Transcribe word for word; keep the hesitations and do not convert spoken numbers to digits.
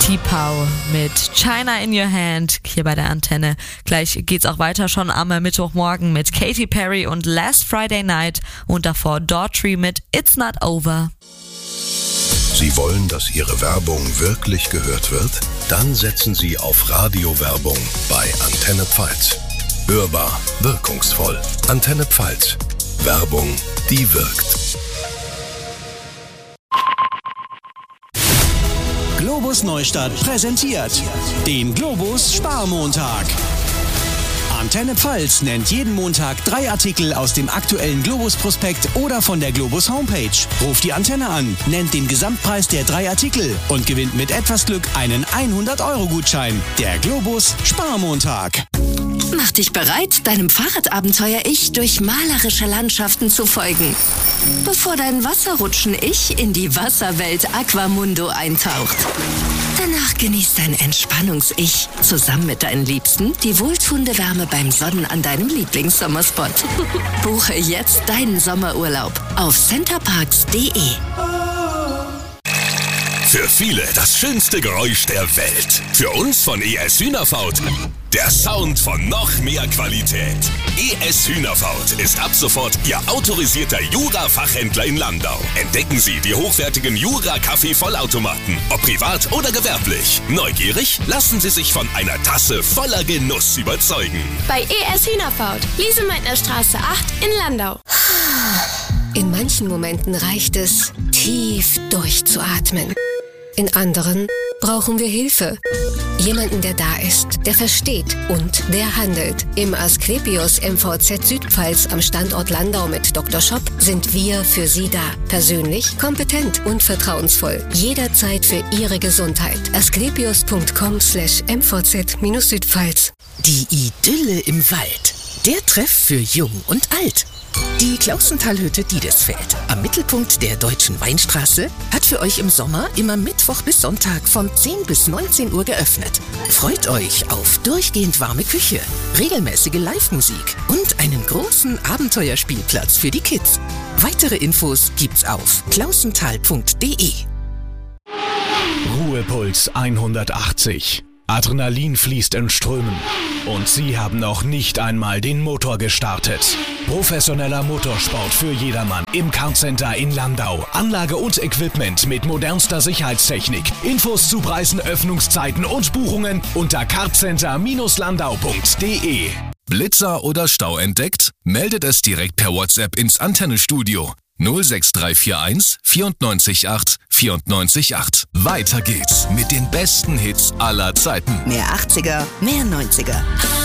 T-Pow mit China in Your Hand hier bei der Antenne. Gleich geht's auch weiter schon am Mittwochmorgen mit Katy Perry und Last Friday Night und davor Daughtry mit It's Not Over. Sie wollen, dass Ihre Werbung wirklich gehört wird? Dann setzen Sie auf Radiowerbung bei Antenne Pfalz. Hörbar, wirkungsvoll. Antenne Pfalz. Werbung, die wirkt. Globus Neustadt präsentiert den Globus Sparmontag. Antenne Pfalz nennt jeden Montag drei Artikel aus dem aktuellen Globus-Prospekt oder von der Globus Homepage. Ruft die Antenne an, nennt den Gesamtpreis der drei Artikel und gewinnt mit etwas Glück einen hundert-Euro-Gutschein. Der Globus Sparmontag. Mach dich bereit, deinem Fahrradabenteuer-Ich durch malerische Landschaften zu folgen. Bevor dein Wasserrutschen-Ich in die Wasserwelt Aquamundo eintaucht. Danach genießt dein Entspannungs-Ich zusammen mit deinen Liebsten die wohltuende Wärme beim Sonnen an deinem Lieblingssommerspot. Buche jetzt deinen Sommerurlaub auf centerparks punkt de. Für viele das schönste Geräusch der Welt. Für uns von E S Hühnerfaut der Sound von noch mehr Qualität. E S Hühnerfaut ist ab sofort Ihr autorisierter Jura-Fachhändler in Landau. Entdecken Sie die hochwertigen Jura-Kaffee-Vollautomaten, ob privat oder gewerblich. Neugierig? Lassen Sie sich von einer Tasse voller Genuss überzeugen. Bei E S Hühnerfaut, Liesemeitner Straße acht in Landau. In manchen Momenten reicht es, tief durchzuatmen. In anderen brauchen wir Hilfe. Jemanden, der da ist, der versteht und der handelt. Im Asklepios M V Z Südpfalz am Standort Landau mit Doktor Schopp sind wir für Sie da. Persönlich, kompetent und vertrauensvoll. Jederzeit für Ihre Gesundheit. asklepios punkt com slash m v z Südpfalz. Die Idylle im Wald. Der Treff für Jung und Alt. Die Klausenthalhütte Diedesfeld am Mittelpunkt der Deutschen Weinstraße hat für euch im Sommer immer Mittwoch bis Sonntag von zehn bis neunzehn Uhr geöffnet. Freut euch auf durchgehend warme Küche, regelmäßige Live-Musik und einen großen Abenteuerspielplatz für die Kids. Weitere Infos gibt's auf klausenthal punkt de. Ruhepuls hundertachtzig. Adrenalin fließt in Strömen. Und Sie haben noch nicht einmal den Motor gestartet. Professioneller Motorsport für jedermann im Kartcenter in Landau. Anlage und Equipment mit modernster Sicherheitstechnik. Infos zu Preisen, Öffnungszeiten und Buchungen unter kartcenter Bindestrich landau punkt de. Blitzer oder Stau entdeckt? Meldet es direkt per WhatsApp ins Antennenstudio. null sechs drei vier eins neun vier acht vier neun acht. Weiter geht's mit den besten Hits aller Zeiten. Mehr achtziger, mehr neunziger.